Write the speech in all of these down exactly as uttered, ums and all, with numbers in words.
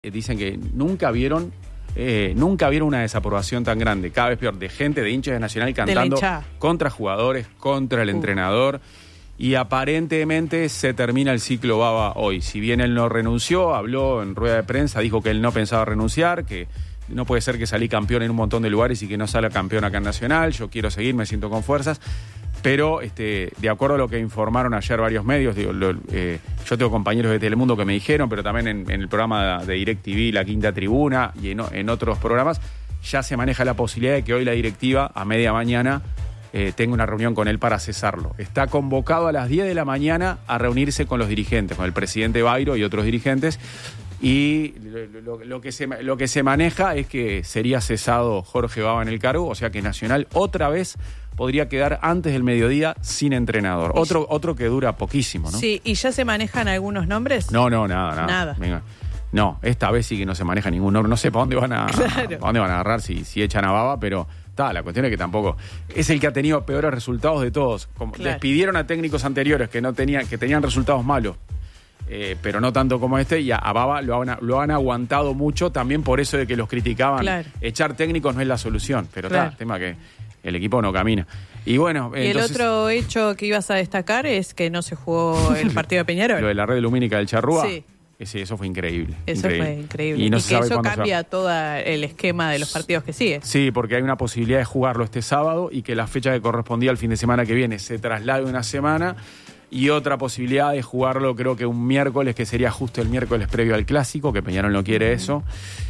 Dicen que nunca vieron eh, nunca vieron una desaprobación tan grande, cada vez peor, de gente, de hinchas de Nacional cantando contra jugadores, contra el uh. entrenador, y aparentemente se termina el ciclo Baba hoy. Si bien él no renunció, habló en rueda de prensa, dijo que él no pensaba renunciar, que no puede ser que salí campeón en un montón de lugares y que no salga campeón acá en Nacional, yo quiero seguir, me siento con fuerzas. Pero este, de acuerdo a lo que informaron ayer varios medios, digo, lo, eh, yo tengo compañeros de Telemundo que me dijeron, pero también en, en el programa de DirecTV, La Quinta Tribuna, y en, en otros programas, ya se maneja la posibilidad de que hoy la directiva, a media mañana, eh, tenga una reunión con él para cesarlo. Está convocado a las diez de la mañana a reunirse con los dirigentes, con el presidente Bairo y otros dirigentes, y lo, lo, lo, que se, lo que se maneja es que sería cesado Jorge Baba en el cargo, o sea que Nacional otra vez podría quedar antes del mediodía sin entrenador. Otro, otro que dura poquísimo, ¿no? Sí, ¿y ya se manejan algunos nombres? No, no, nada, nada. Nada. Venga. No, esta vez sí que no se maneja ningún nombre. No sé para dónde van a, claro. para dónde van a agarrar si, si echan a Baba, pero ta, la cuestión es que tampoco es el que ha tenido peores resultados de todos. Como claro. Despidieron a técnicos anteriores que no tenían, que tenían resultados malos. Eh, pero no tanto como este, y a, a Baba lo han, lo han aguantado mucho, también por eso de que los criticaban. Claro. Echar técnicos no es la solución, pero está, claro. el tema que el equipo no camina. Y bueno, y entonces, el otro hecho que ibas a destacar es que no se jugó el partido de Peñarol. Lo de la red lumínica del Charrúa. Sí. Ese, eso fue increíble. Eso increíble. fue increíble. Y, no y se que sabe eso cambia se todo el esquema de los partidos que sigue. Sí, porque hay una posibilidad de jugarlo este sábado y que la fecha que correspondía al fin de semana que viene se traslade una semana. Y otra posibilidad de jugarlo creo que un miércoles, que sería justo el miércoles previo al Clásico, que Peñarol no quiere eso.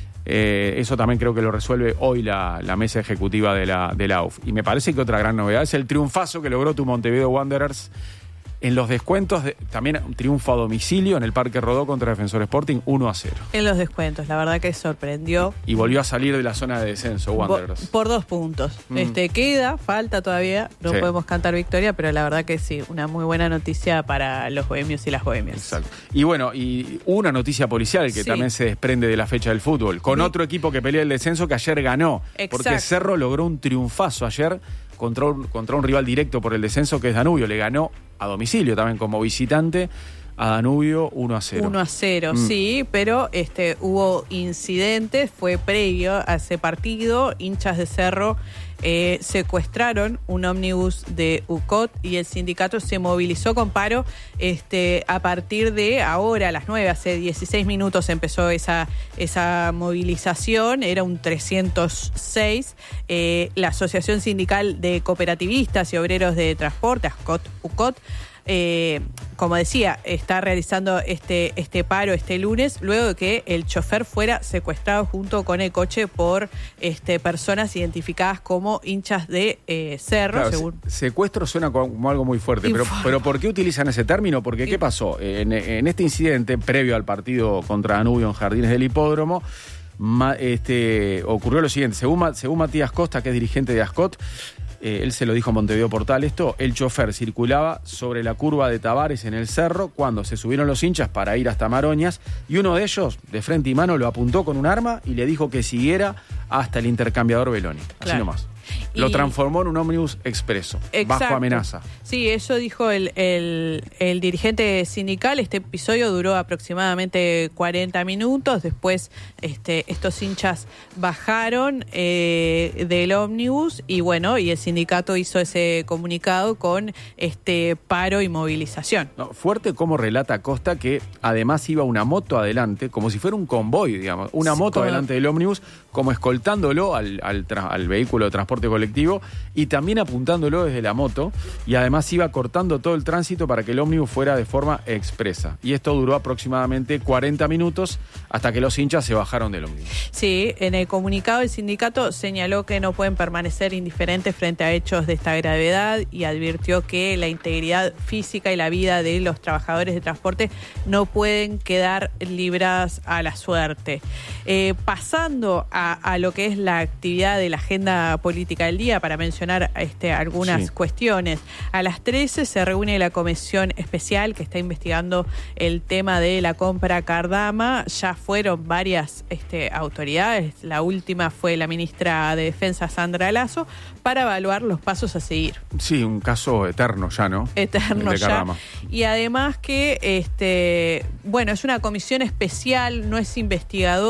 Eh, eso también creo que lo resuelve hoy la, la mesa ejecutiva de la, de la U F. Y me parece que otra gran novedad es el triunfazo que logró tu Montevideo Wanderers en los descuentos, de, también un triunfo a domicilio en el Parque Rodó contra Defensor Sporting, uno a cero. En los descuentos, la verdad que sorprendió. Y volvió a salir de la zona de descenso, Wanderers. Por, por dos puntos. Mm. Este Queda, falta todavía, no sí. podemos cantar victoria, pero la verdad que sí, una muy buena noticia para los bohemios y las bohemias. Exacto. Y bueno, y una noticia policial que sí. también se desprende de la fecha del fútbol, con sí. otro equipo que pelea el descenso que ayer ganó. Exacto. Porque Cerro logró un triunfazo ayer contra un, contra un rival directo por el descenso que es Danubio. Le ganó a domicilio también como visitante a Danubio uno a cero. uno a cero, mm. sí, pero este hubo incidentes, fue previo a ese partido, hinchas de Cerro eh, secuestraron un ómnibus de U C O T y el sindicato se movilizó con paro este, a partir de ahora, a las nueve, hace dieciséis minutos empezó esa, esa movilización, era un trescientos seis, eh, la Asociación Sindical de Cooperativistas y Obreros de Transporte, ASCOT, U C O T, Eh, como decía, está realizando este, este paro este lunes, luego de que el chofer fuera secuestrado junto con el coche por este, personas identificadas como hinchas de eh, Cerro. Claro, según... Secuestro suena como algo muy fuerte, pero, pero ¿por qué utilizan ese término? Porque ¿qué pasó? En, en este incidente, previo al partido contra Danubio en Jardines del Hipódromo, ma, este, ocurrió lo siguiente. Según, según Matías Costa, que es dirigente de ASCOT, Eh, él se lo dijo a Montevideo Portal esto, el chofer circulaba sobre la curva de Tavares en el Cerro cuando se subieron los hinchas para ir hasta Maroñas y uno de ellos, de frente y mano, lo apuntó con un arma y le dijo que siguiera hasta el intercambiador Beloni. Así claro. nomás. Lo y... transformó en un ómnibus expreso, Exacto. bajo amenaza. Sí, eso dijo el, el, el dirigente sindical. Este episodio duró aproximadamente cuarenta minutos. Después este, estos hinchas bajaron eh, del ómnibus y bueno, y el sindicato hizo ese comunicado con este paro y movilización. No, fuerte como relata Costa que además iba una moto adelante, como si fuera un convoy, digamos, una sí, moto como... adelante del ómnibus, como escoltándolo al, al, tra- al vehículo de transporte colectivo y también apuntándolo desde la moto, y además iba cortando todo el tránsito para que el ómnibus fuera de forma expresa. Y esto duró aproximadamente cuarenta minutos hasta que los hinchas se bajaron del ómnibus. Sí, en el comunicado el sindicato señaló que no pueden permanecer indiferentes frente a hechos de esta gravedad y advirtió que la integridad física y la vida de los trabajadores de transporte no pueden quedar libradas a la suerte. Eh, pasando a, a lo que es la actividad de la agenda política política del día para mencionar este, algunas Sí. cuestiones. A las trece se reúne la comisión especial que está investigando el tema de la compra Cardama. Ya fueron varias este, autoridades, la última fue la ministra de Defensa Sandra Lasso, para evaluar los pasos a seguir. Sí, un caso eterno ya, ¿no? Eterno El de ya. Cardama. Y además que, este, bueno, es una comisión especial, no es investigador.